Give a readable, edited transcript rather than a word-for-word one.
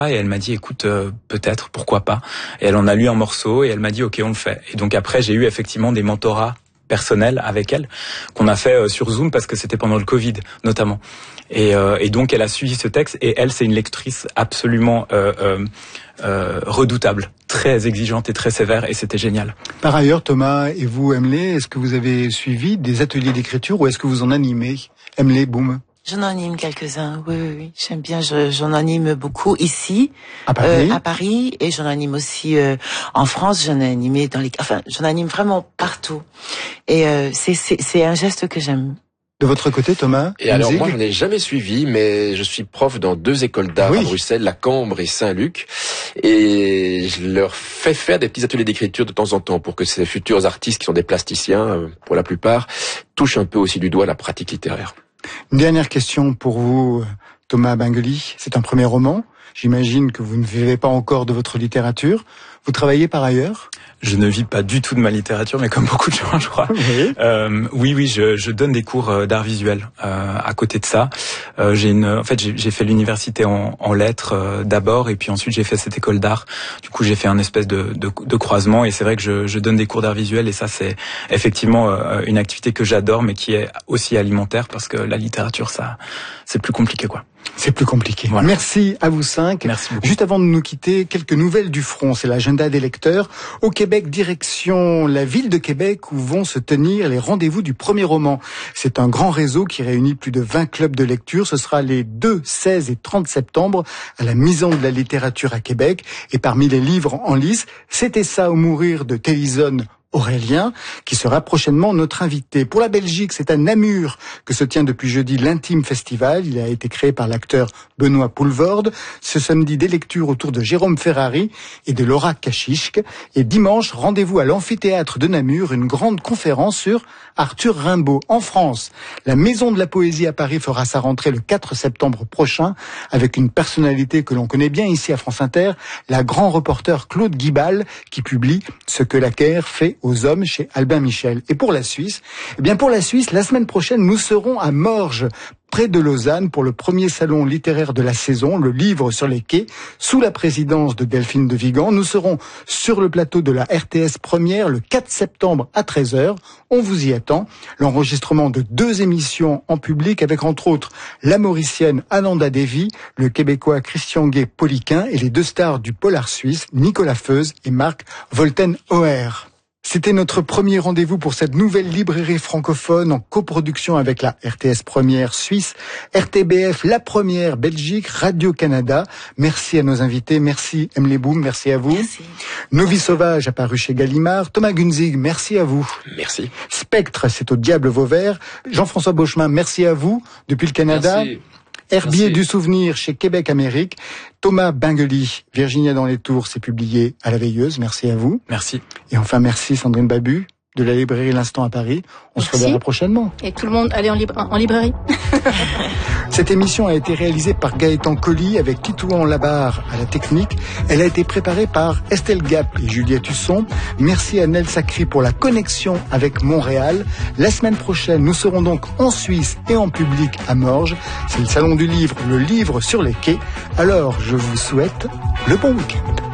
Et elle m'a dit, écoute, peut-être, pourquoi pas. Et elle en a lu un morceau et elle m'a dit, ok, on le fait. Et donc après, j'ai eu effectivement des mentorats personnels avec elle qu'on a fait sur Zoom parce que c'était pendant le Covid notamment. Et donc elle a suivi ce texte et elle, c'est une lectrice absolument redoutable, très exigeante et très sévère, et c'était génial. Par ailleurs, Thomas et vous, Emlé, est-ce que vous avez suivi des ateliers d'écriture ou est-ce que vous en animez? Emlé, boum. J'en anime quelques-uns, oui. J'aime bien, j'en anime beaucoup ici, à Paris, et j'en anime aussi en France. J'en ai animé j'en anime vraiment partout. Et c'est un geste que j'aime. De votre côté, Thomas? Et alors, moi, je n'ai jamais suivi, mais je suis prof dans 2 écoles d'art à Bruxelles, la Cambre et Saint-Luc. Et je leur fais faire des petits ateliers d'écriture de temps en temps pour que ces futurs artistes, qui sont des plasticiens, pour la plupart, touchent un peu aussi du doigt la pratique littéraire. Une dernière question pour vous, Thomas Bingeli. C'est un premier roman. J'imagine que vous ne vivez pas encore de votre littérature. Vous travaillez par ailleurs? Je ne vis pas du tout de ma littérature, mais comme beaucoup de gens, je crois. Oui, je donne des cours d'art visuel. À côté de ça, j'ai fait l'université en lettres d'abord, et puis ensuite j'ai fait cette école d'art. Du coup, j'ai fait un espèce de croisement, et c'est vrai que je donne des cours d'art visuel, et ça, c'est effectivement une activité que j'adore, mais qui est aussi alimentaire, parce que la littérature, ça, c'est plus compliqué, quoi. C'est plus compliqué. Voilà. Merci à vous 5. Merci beaucoup. Juste avant de nous quitter, quelques nouvelles du front. C'est l'agenda des lecteurs. Au Québec, direction la ville de Québec où vont se tenir les rendez-vous du premier roman. C'est un grand réseau qui réunit plus de 20 clubs de lecture. Ce sera les 2, 16 et 30 septembre à la Maison de la littérature à Québec. Et parmi les livres en lice, C'était ça ou mourir de Tennyson Aurélien, qui sera prochainement notre invité. Pour la Belgique, c'est à Namur que se tient depuis jeudi l'Intime Festival. Il a été créé par l'acteur Benoît Poelvoorde. Ce samedi, des lectures autour de Jérôme Ferrari et de Laura Kachischk. Et dimanche, rendez-vous à l'amphithéâtre de Namur, une grande conférence sur Arthur Rimbaud. En France, la Maison de la Poésie à Paris fera sa rentrée le 4 septembre prochain avec une personnalité que l'on connaît bien ici à France Inter, la grand reporter Claude Guibal, qui publie Ce que la guerre fait aux hommes chez Albin Michel. Et pour la Suisse, la semaine prochaine, nous serons à Morges, près de Lausanne, pour le premier salon littéraire de la saison, le livre sur les quais, sous la présidence de Delphine de Vigan. Nous serons sur le plateau de la RTS première le 4 septembre à 13h. On vous y attend. L'enregistrement de 2 émissions en public avec entre autres la Mauricienne Ananda Devi, le Québécois Christian Gay-Poliquin et les 2 stars du polar suisse, Nicolas Feuz et Marc Volten-Hoer. C'était notre premier rendez-vous pour cette nouvelle librairie francophone en coproduction avec la RTS première suisse, RTBF la première Belgique, Radio-Canada. Merci à nos invités, merci Emlé Boum, merci à vous. Merci. Nos vies sauvages apparu chez Gallimard. Thomas Gunzig, merci à vous. Merci. Spectre, c'est au diable Vauvert. Jean-François Beauchemin, merci à vous depuis le Canada. Merci. Herbier du souvenir chez Québec Amérique. Thomas Bingeli, Virginia dans les Tours, c'est publié à La Veilleuse. Merci à vous. Merci. Et enfin, merci Sandrine Babu de la librairie L'Instant à Paris. On se reverra prochainement. Et tout le monde allez en librairie. Cette émission a été réalisée par Gaëtan Colli avec Titouan Labarre à la technique. Elle a été préparée par Estelle Gap et Juliette Husson. Merci à Nel Sacri pour la connexion avec Montréal. La semaine prochaine, nous serons donc en Suisse et en public à Morges. C'est le salon du livre, le livre sur les quais. Alors, je vous souhaite le bon week-end.